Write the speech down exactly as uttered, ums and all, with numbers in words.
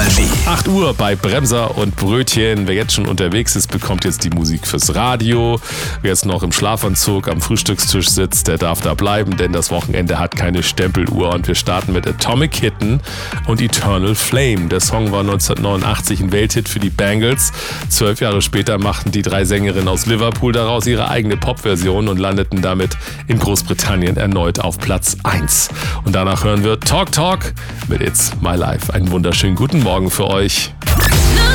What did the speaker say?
W. acht Uhr bei Bremser und Brötchen. Wer jetzt schon unterwegs ist, bekommt jetzt die Musik fürs Radio. Wer jetzt noch im Schlafanzug am Frühstückstisch sitzt, der darf da bleiben, denn das Wochenende hat keine Stempeluhr. Und wir starten mit Atomic Kitten und Eternal Flame. Der Song war neunzehnhundertneunundachtzig ein Welthit für die Bangles. Zwölf Jahre später machten die drei Sängerinnen aus Liverpool daraus ihre eigene Popversion und landeten damit in Großbritannien erneut auf Platz eins. Und danach hören wir Talk Talk mit It's My Life. Einen wunderschönen guten Morgen für euch.